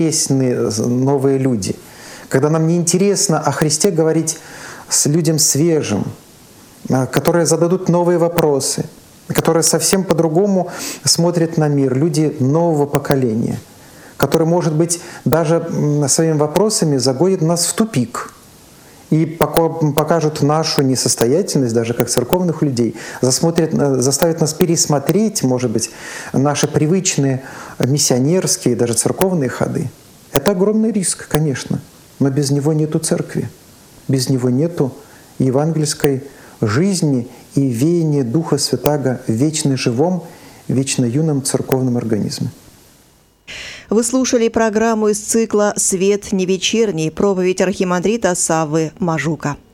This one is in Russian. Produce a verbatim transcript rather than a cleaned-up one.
интересны новые люди, когда нам неинтересно о Христе говорить с людям свежим, которые зададут новые вопросы, которые совсем по-другому смотрят на мир, люди нового поколения, которые, может быть, даже своими вопросами загонят нас в тупик и покажут нашу несостоятельность, даже как церковных людей, засмотрят, заставят нас пересмотреть, может быть, наши привычные миссионерские, даже церковные ходы. Это огромный риск, конечно, но без него нету церкви, без него нету евангельской жизни и веяния Духа Святаго в вечно живом, вечно юном церковном организме. Вы слушали программу из цикла «Свет не вечерний», проповедь архимандрита Саввы Мажука.